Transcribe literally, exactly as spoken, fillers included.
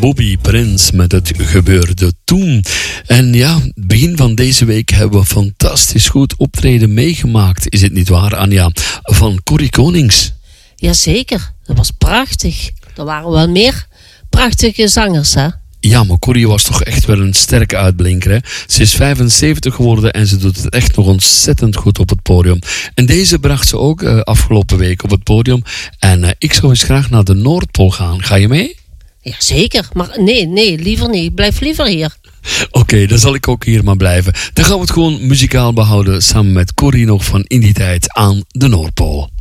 Bobby Prins met Het gebeurde toen. En ja, begin van deze week hebben we fantastisch goed optreden meegemaakt. Is het niet waar, Anja? Van Corrie Konings. Jazeker, dat was prachtig. Er waren wel meer prachtige zangers, hè? Ja, maar Corrie was toch echt wel een sterke uitblinker, hè? Ze is vijfenzeventig geworden en ze doet het echt nog ontzettend goed op het podium. En deze bracht ze ook uh, afgelopen week op het podium. En uh, ik zou eens graag naar de Noordpool gaan. Ga je mee? Jazeker, maar nee, nee, liever niet. Blijf liever hier. Oké, okay, dan zal ik ook hier maar blijven. Dan gaan we het gewoon muzikaal behouden samen met Corrie nog van In die tijd aan de Noordpool.